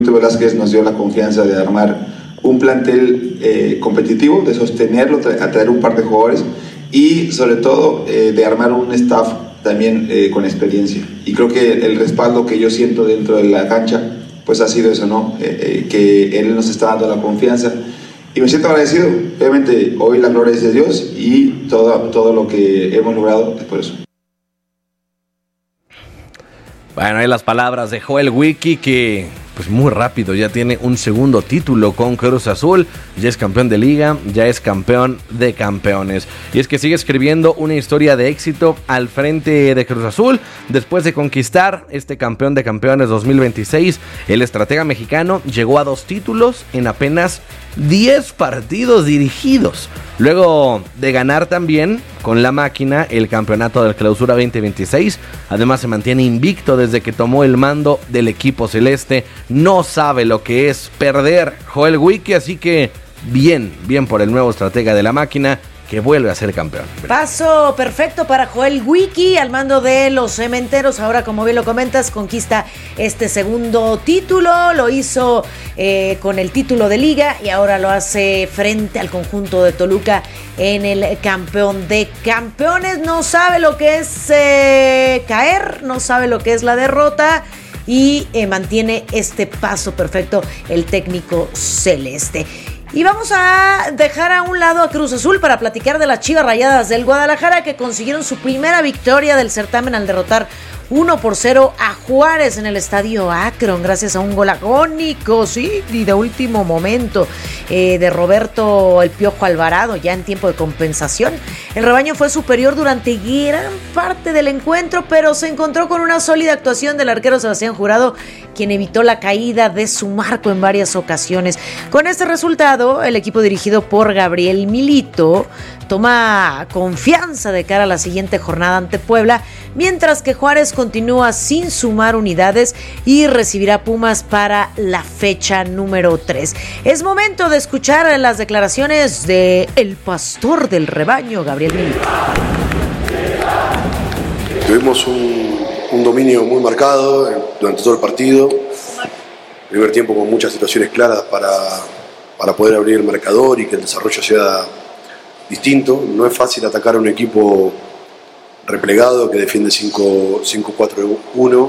Velázquez nos dio la confianza de armar un plantel competitivo, de sostenerlo, atraer un par de jugadores y sobre todo de armar un staff también con experiencia. Y creo que el respaldo que yo siento dentro de la cancha pues ha sido eso, ¿no? Que él nos está dando la confianza y me siento agradecido. Obviamente hoy la gloria es de Dios y todo lo que hemos logrado es por eso. Bueno, ahí las palabras de Joel Wiki, que pues muy rápido ya tiene un segundo título con Cruz Azul, ya es campeón de liga, ya es campeón de campeones. Y es que sigue escribiendo una historia de éxito al frente de Cruz Azul. Después de conquistar este campeón de campeones 2026, el estratega mexicano llegó a 2 títulos en apenas 10 partidos dirigidos. Luego de ganar también con la máquina el campeonato del Clausura 2026, además se mantiene invicto desde que tomó el mando del equipo celeste. No sabe lo que es perder Joel Wiki, así que bien por el nuevo estratega de la máquina, que vuelve a ser campeón. Paso perfecto para Joel Wiki al mando de los Cementeros. Ahora, como bien lo comentas, conquista este segundo título. Lo hizo con el título de liga y ahora lo hace frente al conjunto de Toluca en el campeón de campeones. No sabe lo que es caer, no sabe lo que es la derrota y mantiene este paso perfecto el técnico celeste. Y vamos a dejar a un lado a Cruz Azul para platicar de las Chivas Rayadas del Guadalajara, que consiguieron su primera victoria del certamen al derrotar 1-0 a Juárez en el estadio Akron, gracias a un gol agónico, sí, y de último momento de Roberto El Piojo Alvarado, ya en tiempo de compensación. El rebaño fue superior durante gran parte del encuentro, pero se encontró con una sólida actuación del arquero Sebastián Jurado, quien evitó la caída de su marco en varias ocasiones. Con este resultado, el equipo dirigido por Gabriel Milito toma confianza de cara a la siguiente jornada ante Puebla, mientras que Juárez continúa sin sumar unidades y recibirá Pumas para la fecha número 3. Es momento de escuchar las declaraciones de el pastor del rebaño, Gabriel Milito. Tuvimos un dominio muy marcado durante todo el partido. Primer tiempo con muchas situaciones claras para poder abrir el marcador y que el desarrollo sea distinto. No es fácil atacar a un equipo replegado que defiende 5-4-1.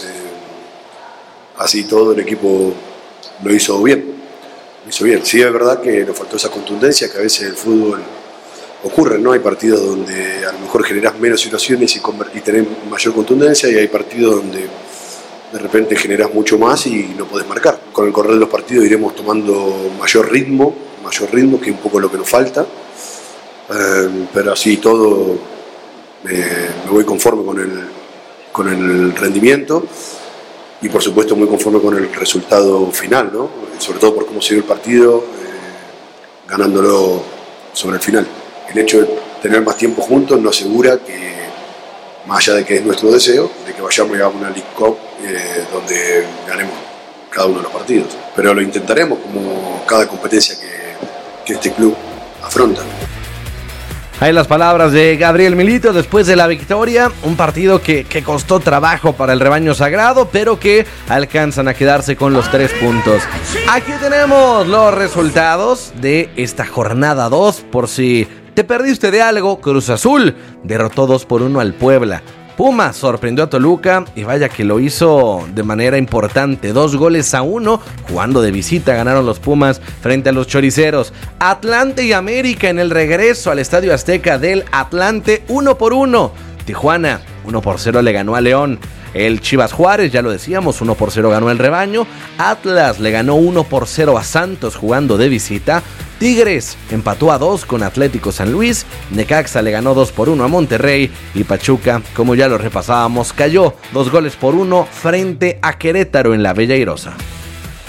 Así todo el equipo lo hizo bien. Sí, es verdad que nos faltó esa contundencia que a veces el fútbol ocurre, ¿no? Hay partidos donde a lo mejor generás menos situaciones y tenés mayor contundencia, y hay partidos donde de repente generás mucho más y no podés marcar. Con el correr de los partidos iremos tomando mayor ritmo, que es un poco lo que nos falta. Pero así todo me voy conforme con el rendimiento y por supuesto muy conforme con el resultado final, ¿no? Sobre todo por cómo se dio el partido, ganándolo sobre el final. El hecho de tener más tiempo juntos nos asegura que, más allá de que es nuestro deseo, de que vayamos a una League Cup donde ganemos cada uno de los partidos, pero lo intentaremos como cada competencia que este club afronta. Ahí las palabras de Gabriel Milito después de la victoria, un partido que costó trabajo para el rebaño sagrado, pero que alcanzan a quedarse con los 3 puntos. Aquí tenemos los resultados de esta jornada 2, por si te perdiste de algo. Cruz Azul derrotó 2-1 al Puebla. Pumas sorprendió a Toluca y vaya que lo hizo de manera importante, 2-1, jugando de visita ganaron los Pumas frente a los Choriceros. Atlante y América en el regreso al Estadio Azteca del Atlante, 1-1. Tijuana 1-0 le ganó a León. El Chivas Juárez, ya lo decíamos, 1-0 ganó el rebaño. Atlas le ganó 1-0 a Santos jugando de visita. Tigres empató a 2 con Atlético San Luis. Necaxa le ganó 2-1 a Monterrey. Y Pachuca, como ya lo repasábamos, cayó 2-1 frente a Querétaro en la Bella Airosa.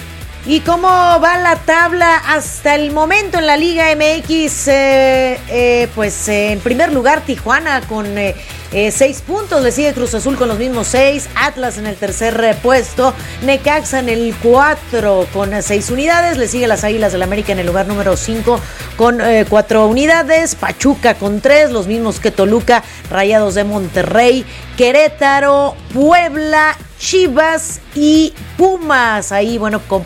¿Y cómo va la tabla hasta el momento en la Liga MX? Pues en primer lugar Tijuana con 6 puntos, le sigue Cruz Azul con los mismos 6, Atlas en el tercer puesto, Necaxa en el 4 con 6 unidades, le sigue las Águilas del América en el lugar número 5 con 4 unidades, Pachuca con 3, los mismos que Toluca, Rayados de Monterrey, Querétaro, Puebla, Chivas y Pumas. Ahí, bueno,